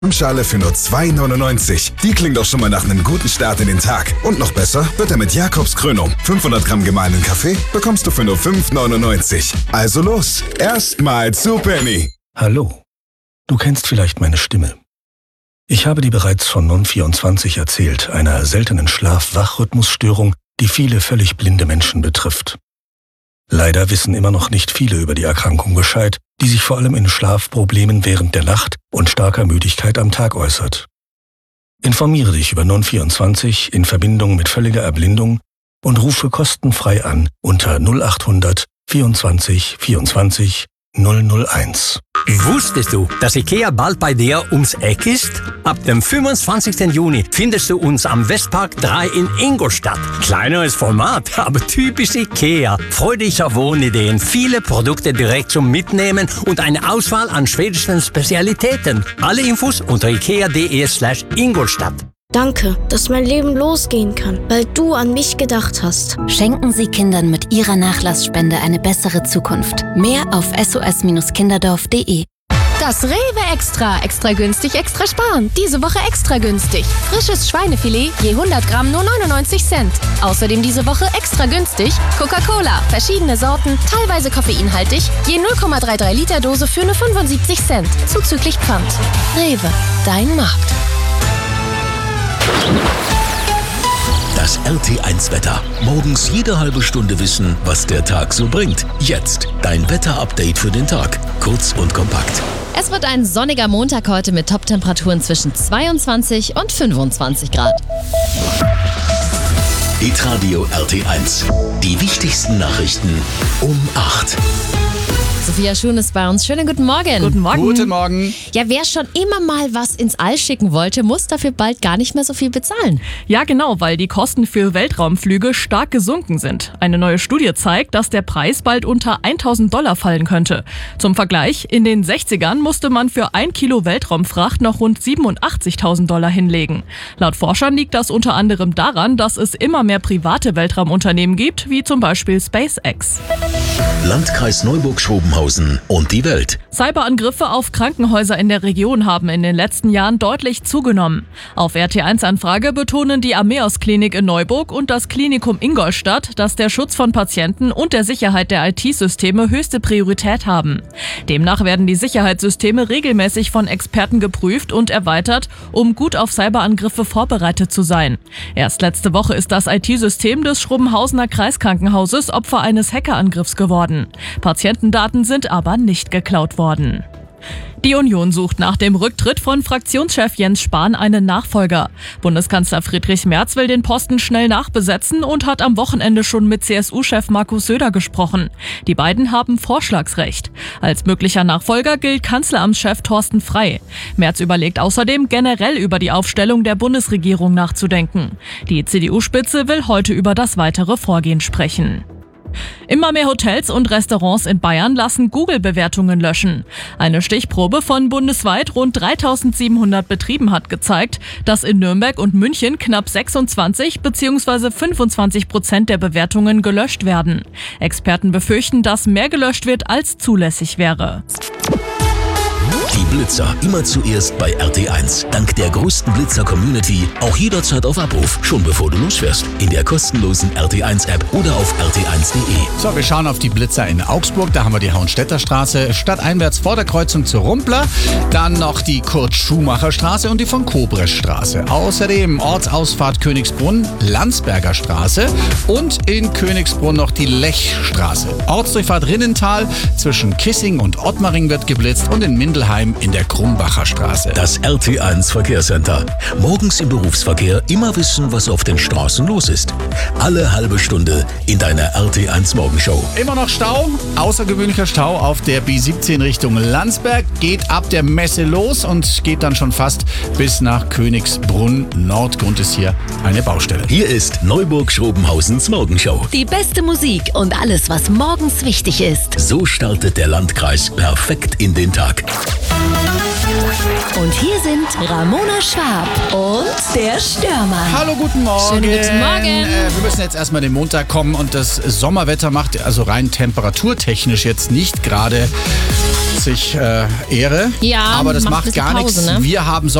Schale für nur 2,99. Die klingt doch schon mal nach einem guten Start in den Tag. Und noch besser wird er mit Jakobs Krönung. 500 Gramm gemahlenen Kaffee bekommst du für nur 5,99. Also los, erstmal zu Penny. Hallo, du kennst vielleicht meine Stimme. Ich habe dir bereits von Non-24 erzählt, einer seltenen Schlaf-Wach-Rhythmusstörung, die viele völlig blinde Menschen betrifft. Leider wissen immer noch nicht viele über die Erkrankung Bescheid, die sich vor allem in Schlafproblemen während der Nacht und starker Müdigkeit am Tag äußert. Informiere dich über Non-24 in Verbindung mit völliger Erblindung und rufe kostenfrei an unter 0800 24 24 001. Wusstest du, dass IKEA bald bei dir ums Eck ist? Ab dem 25. Juni findest du uns am Westpark 3 in Ingolstadt. Kleineres Format, aber typisch IKEA. Freu dich auf Wohnideen, viele Produkte direkt zum Mitnehmen und eine Auswahl an schwedischen Spezialitäten. Alle Infos unter ikea.de/Ingolstadt. Danke, dass mein Leben losgehen kann, weil du an mich gedacht hast. Schenken Sie Kindern mit Ihrer Nachlassspende eine bessere Zukunft. Mehr auf sos-kinderdorf.de. Das Rewe Extra. Extra günstig, extra sparen. Diese Woche extra günstig. Frisches Schweinefilet je 100 Gramm nur 99 Cent. Außerdem diese Woche extra günstig Coca-Cola. Verschiedene Sorten, teilweise koffeinhaltig. Je 0,33 Liter Dose für nur 75 Cent. Zuzüglich Pfand. Rewe, dein Markt. Das RT1-Wetter. Morgens jede halbe Stunde wissen, was der Tag so bringt. Jetzt dein Wetter-Update für den Tag. Kurz und kompakt. Es wird ein sonniger Montag heute mit Top-Temperaturen zwischen 22 und 25 Grad. Hitradio RT1. Die wichtigsten Nachrichten um 8. Sophia Schuhn ist bei uns. Schönen guten Morgen. Guten Morgen. Guten Morgen. Ja, wer schon immer mal was ins All schicken wollte, muss dafür bald gar nicht mehr so viel bezahlen. Ja, genau, weil die Kosten für Weltraumflüge stark gesunken sind. Eine neue Studie zeigt, dass der Preis bald unter $1.000 fallen könnte. Zum Vergleich, in den 60ern musste man für 1 Kilo Weltraumfracht noch rund $87.000 hinlegen. Laut Forschern liegt das unter anderem daran, dass es immer mehr private Weltraumunternehmen gibt, wie zum Beispiel SpaceX. Landkreis Neuburg-Schrobenhausen und die Welt. Cyberangriffe auf Krankenhäuser in der Region haben in den letzten Jahren deutlich zugenommen. Auf RT1-Anfrage betonen die Ameos-Klinik in Neuburg und das Klinikum Ingolstadt, dass der Schutz von Patienten und der Sicherheit der IT-Systeme höchste Priorität haben. Demnach werden die Sicherheitssysteme regelmäßig von Experten geprüft und erweitert, um gut auf Cyberangriffe vorbereitet zu sein. Erst letzte Woche ist das IT-System des Schrobenhausener Kreiskrankenhauses Opfer eines Hackerangriffs geworden. Patientendaten sind aber nicht geklaut worden. Die Union sucht nach dem Rücktritt von Fraktionschef Jens Spahn einen Nachfolger. Bundeskanzler Friedrich Merz will den Posten schnell nachbesetzen und hat am Wochenende schon mit CSU-Chef Markus Söder gesprochen. Die beiden haben Vorschlagsrecht. Als möglicher Nachfolger gilt Kanzleramtschef Thorsten Frey. Merz überlegt außerdem, generell über die Aufstellung der Bundesregierung nachzudenken. Die CDU-Spitze will heute über das weitere Vorgehen sprechen. Immer mehr Hotels und Restaurants in Bayern lassen Google-Bewertungen löschen. Eine Stichprobe von bundesweit rund 3.700 Betrieben hat gezeigt, dass in Nürnberg und München knapp 26 bzw. 25% der Bewertungen gelöscht werden. Experten befürchten, dass mehr gelöscht wird, als zulässig wäre. Die Blitzer immer zuerst bei RT1. Dank der größten Blitzer-Community auch jederzeit auf Abruf, schon bevor du losfährst. In der kostenlosen RT1-App oder auf rt1.de. So, wir schauen auf die Blitzer in Augsburg. Da haben wir die Hauenstädter-Straße stadteinwärts vor der Kreuzung zur Rumpler. Dann noch die Kurt-Schumacher-Straße und die von Kobresch-Straße. Außerdem Ortsausfahrt Königsbrunn, Landsberger Straße und in Königsbrunn noch die Lechstraße. Ortsdurchfahrt Rinnental zwischen Kissing und Ottmaring wird geblitzt und in Mindelheim in der Krumbacher Straße. Das RT1 Verkehrscenter. Morgens im Berufsverkehr immer wissen, was auf den Straßen los ist. Alle halbe Stunde in deiner RT1 Morgenshow. Immer noch Stau, außergewöhnlicher Stau auf der B17 Richtung Landsberg. Geht ab der Messe los und geht dann schon fast bis nach Königsbrunn. Nordgrund ist hier eine Baustelle. Hier ist Neuburg-Schrobenhausens Morgenshow. Die beste Musik und alles, was morgens wichtig ist. So startet der Landkreis perfekt in den Tag. Und hier sind Ramona Schwab und der Stürmer. Hallo, guten Morgen. Schönen guten Morgen. Wir müssen jetzt erstmal den Montag kommen und das Sommerwetter macht also rein temperaturtechnisch jetzt nicht gerade 99 Ehre. Ja, aber das macht macht ein bisschen gar Pause, nichts. ne? Wir haben